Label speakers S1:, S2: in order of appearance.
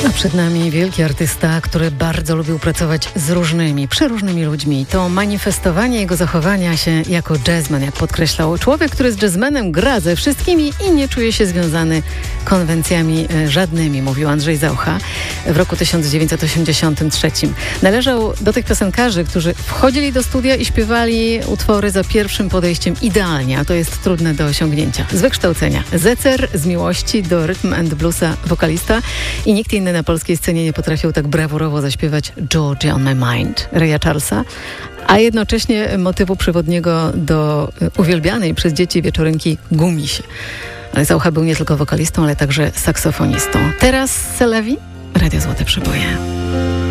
S1: A przed nami wielki artysta, który bardzo lubił pracować z różnymi, przeróżnymi ludźmi. To manifestowanie jego zachowania się jako jazzman, jak podkreślał. Człowiek, który z jazzmenem gra ze wszystkimi i nie czuje się związany konwencjami żadnymi, mówił Andrzej Zaucha w roku 1983. Należał do tych piosenkarzy, którzy wchodzili do studia i śpiewali utwory za pierwszym podejściem idealnie, a to jest trudne do osiągnięcia. Z wykształcenia zecer, z miłości do rytm and bluesa wokalista i nikt inny na polskiej scenie nie potrafił tak brawurowo zaśpiewać Georgia on my mind Raya Charlesa, a jednocześnie motywu przewodniego do uwielbianej przez dzieci wieczorynki Gumisie. Ale Zaucha był nie tylko wokalistą, ale także saksofonistą. Teraz Celevi, Radio Złote Przeboje.